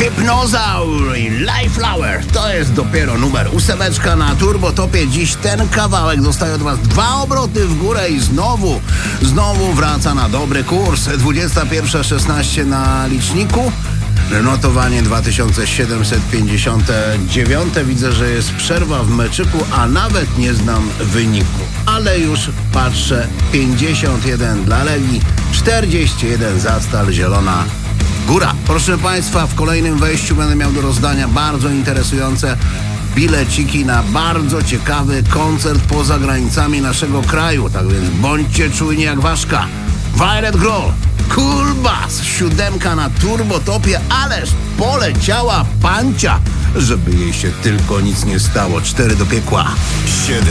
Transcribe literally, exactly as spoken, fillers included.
Hypnozaur i Lifelower to jest dopiero numer ósemeczka na Turbotopie. Dziś ten kawałek dostaje od was dwa obroty w górę i znowu, znowu wraca na dobry kurs. dwudziesta pierwsza szesnaście na liczniku. Notowanie dwa tysiące siedemset pięćdziesiąte dziewiąte. Widzę, że jest przerwa w meczyku, a nawet nie znam wyniku. Ale już patrzę. pięćdziesiąt jeden dla Legii, czterdzieści jeden za Stal Zielona Góra. Proszę Państwa, w kolejnym wejściu będę miał do rozdania bardzo interesujące bileciki na bardzo ciekawy koncert poza granicami naszego kraju. Tak więc bądźcie czujni jak ważka. Violet Grohl, Cool Bass, siódemka na Turbotopie, ależ poleciała pancia, żeby jej się tylko nic nie stało. Cztery do piekła. siedem.